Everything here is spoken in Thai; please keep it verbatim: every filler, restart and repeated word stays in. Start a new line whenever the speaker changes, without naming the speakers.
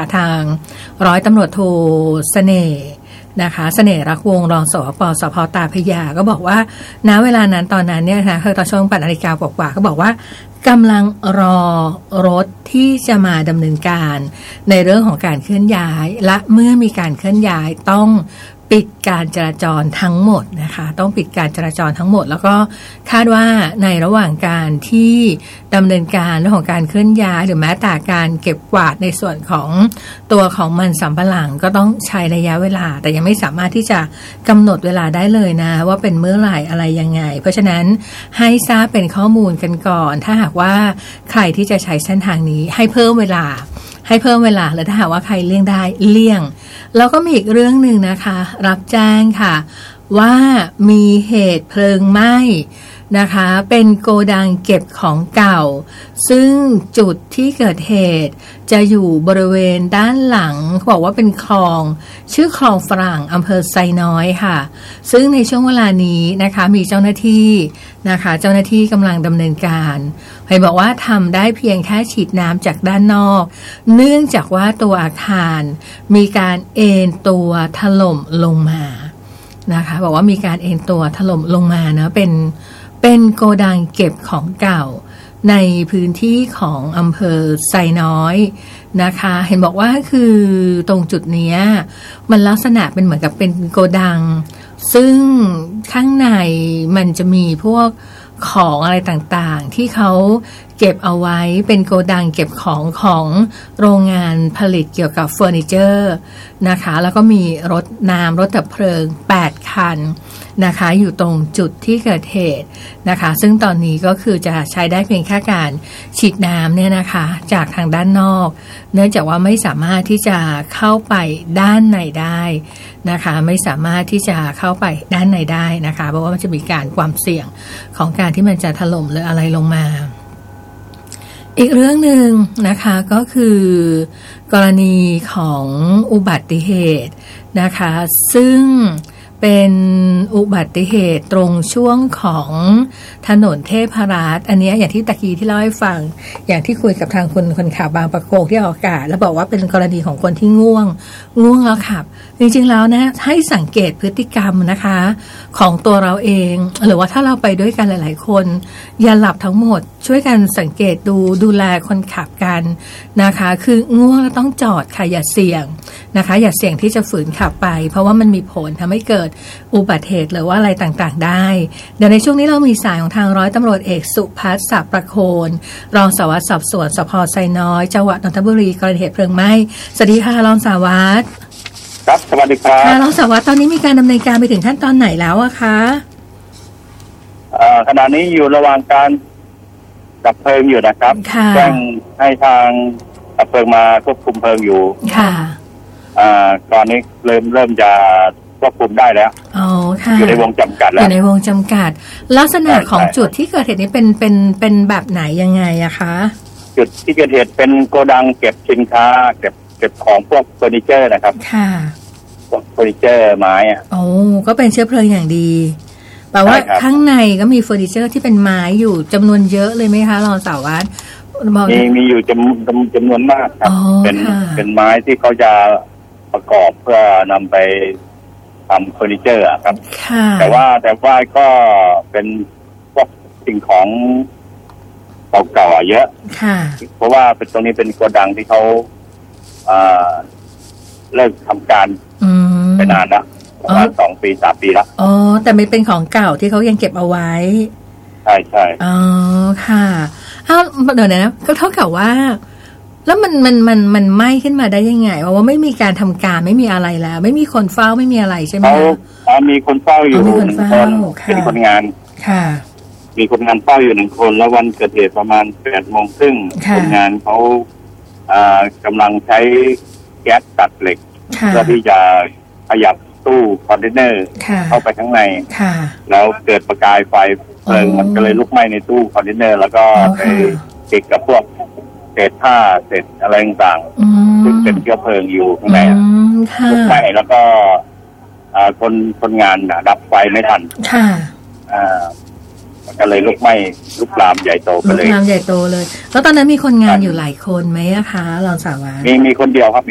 นะคะทางร้อยตำรวจโทเสน่ห์นะคะเสน่ห์รักวงรองสวปสพตาพระยาก็บอกว่าณเวลานั้นตอนนั้นเนี่ยนะคือตอนช่วงแปดนาฬิกากว่าๆก็บอกว่ากำลังรอรถที่จะมาดำเนินการในเรื่องของการเคลื่อนย้ายและเมื่อมีการเคลื่อนย้ายต้องปิดการจราจรทั้งหมดนะคะต้องปิดการจราจรทั้งหมดแล้วก็คาดว่าในระหว่างการที่ดำเนินการเรื่องของการเคลื่อนย้ายหรือแม้แต่การเก็บกวาดในส่วนของตัวของมันสำปะหลังก็ต้องใช้ระยะเวลาแต่ยังไม่สามารถที่จะกำหนดเวลาได้เลยนะว่าเป็นเมื่อไหร่อะไรยังไงเพราะฉะนั้นให้ทราบเป็นข้อมูลกันก่อนถ้าหากว่าใครที่จะใช้เส้นทางนี้ให้เพิ่มเวลาให้เพิ่มเวลาแล้วถ้าหากว่าใครเลี่ยงได้เลี่ยงแล้วก็มีอีกเรื่องหนึ่งนะคะรับแจ้งค่ะว่ามีเหตุเพลิงไหม้นะคะเป็นโกดังเก็บของเก่าซึ่งจุดที่เกิดเหตุจะอยู่บริเวณด้านหลังเขาบอกว่าเป็นคลองชื่อคลองฝรั่งอำเภอไซน้อยค่ะซึ่งในช่วงเวลานี้นะคะมีเจ้าหน้าที่นะคะเจ้าหน้าที่กำลังดำเนินการให้บอกว่าทำได้เพียงแค่ฉีดน้ำจากด้านนอกเนื่องจากว่าตัวอาคารมีการเอ็นตัวถล่มลงมานะคะบอกว่ามีการเอ็นตัวถล่มลงมาเนะเป็นเป็นโกดังเก็บของเก่าในพื้นที่ของอำเภอไซน้อยนะคะเห็นบอกว่าคือตรงจุดนี้มันลักษณะเป็นเหมือนกับเป็นโกดังซึ่งข้างในมันจะมีพวกของอะไรต่างๆที่เขาเก็บเอาไว้เป็นโกดังเก็บของของโรงงานผลิตเกี่ยวกับเฟอร์นิเจอร์นะคะแล้วก็มีรถน้ำรถดับเพลิงแปดคันนะคะอยู่ตรงจุดที่เกิดเหตุนะคะซึ่งตอนนี้ก็คือจะใช้ได้เพียงแค่การฉีดน้ำเนี่ยนะคะจากทางด้านนอกเนื่องจากว่าไม่สามารถที่จะเข้าไปด้านในได้นะคะไม่สามารถที่จะเข้าไปด้านในได้นะคะเพราะว่ามันจะมีการความเสี่ยงของการที่มันจะถล่มหรืออะไรลงมาอีกเรื่องหนึ่งนะคะก็คือกรณีของอุบัติเหตุนะคะซึ่งเป็นอุบัติเหตุตรงช่วงของถนนเทพรัตน์อันนี้อย่างที่ตะกี้ที่เล่าให้ฟังอย่างที่คุยกับทางคนคนข่าวบางประกงที่ออกอากาศแล้วบอกว่าเป็นกรณีของคนที่ง่วงง่วงแล้วขับจริงๆแล้วนะให้สังเกตพฤติกรรมนะคะของตัวเราเองหรือว่าถ้าเราไปด้วยกันหลายๆคนอย่าหลับทั้งหมดช่วยกันสังเกตดูดูแลคนขับกันนะคะคือง่วงแล้วต้องจอดค่ะอย่าเสี่ยงนะคะอย่าเสี่ยงที่จะฝืนขับไปเพราะว่ามันมีผลทำให้เกิดอุบัติเหตุหรือว่าอะไรต่างๆได้เดี๋ยวในช่วงนี้เรามีสายของทางร้อยตำรวจเอกสุพัฒน์ศักดิ์ประโคนรองสารวัตรสอบสวนสภ.ไซน้อยจังหวัดนนทบุรีกรณีเหตุเพลิงไหม้สวัสดีค่ะรองสารวัตร
ครับสวัสดีครับ
ค่ะรองสารวัตรตอนนี้มีการดำเนินการไปถึงขั้นตอนไหนแล้วอะคะ
เอ่อขณะนี้อยู่ระหว่างการดับเพลิงอยู่นะครับแจ้งให้ทางดับเพลิงมาควบคุมเพลิงอยู่
ค่ะ
อ่าตอนนี้เริ่มเริ่มจะควบคุมได้แล้ว
อ๋อค่ะ
อยู่ในวงจำกัดแล้ว
อยู่ในวงจำกัดลักษณะของจุดที่เกิดเหตุนี้เป็นเป็นเป็นแบบไหนยังไงอะคะ
จุดที่เกิดเหตุเป็นโกดังเก็บสินค้าเก็บเก็บของพวกเฟอร์นิเจอร์นะครับ
ค่ะ
พวกเฟอร์นิเจอร์ไม้อะ
โอ้ก็เป็นเชื้อเพลิงอย่างดีแปลว่าข้างในก็มีเฟอร์นิเจอร์ที่เป็นไม้อยู่จำนวนเยอะเลยไหมคะรองสารวัตร
มีมีอยู่จำจำจำนวนมากครับเป็นเป็นไม้ที่เขาจะประกอบเพื่อนำไปทำเฟอร์นิเจอร์ครับแต่ว่าแต่ว่าก็เป็นพวกสิ่งของเก่าๆเยอะเพราะว่าเป็นตรงนี้เป็นโกดังที่เขาเลิกทำการไปนานแล้วประมาณสองปีสามปีแล้ว
อ๋อแต่ไม่เป็นของเก่าที่เขายังเก็บเอาไว้
ใช่ใช่
อ๋อค่ะอ้าวเดี๋ยวนะก็เท่ากับว่าแล้วมันมันมันมันไหม้ขึ้นมาได้ยังไงเพราะว่าไม่มีการทำการไม่มีอะไรแล้วไม่มีคนเฝ้าไม่มีอะไรใช่ไหม
เขามีคนเฝ้าอยู่หนึ่งคนเป็นคนงาน
ค่ะ
มีคนงานเฝ้าอยู่หนึ่งคนแล้ววันเกิดเหตุประมาณแปดโมงครึ่งคนงานเขากำลังใช้แก๊สตัดเหล็กเพื่อที่จะขยับตู้คอนเทนเนอร์เข้าไปข้างในแล้วเกิดประกายไฟเพลิงมันก็เลยลุกไหม้ในตู้คอนเทนเนอร์แล้วก็ไปติดกับพวกเศษผ้าเศษอะไรต่างๆซึ่งเป็นเชื้อเพลิงอยู่ข้างในลุกไหม้แล้วก็คนคนงานดับไฟไม่ทันก็เลยลุกไหม้ลุกลามใหญ่โตไปเลย
ลุกลามใหญ่โตเลยแล้วตอนนั้นมีคนงานอยู่หลายคนไหมคะรองสารวัตร
มีมีคนเดียวครับ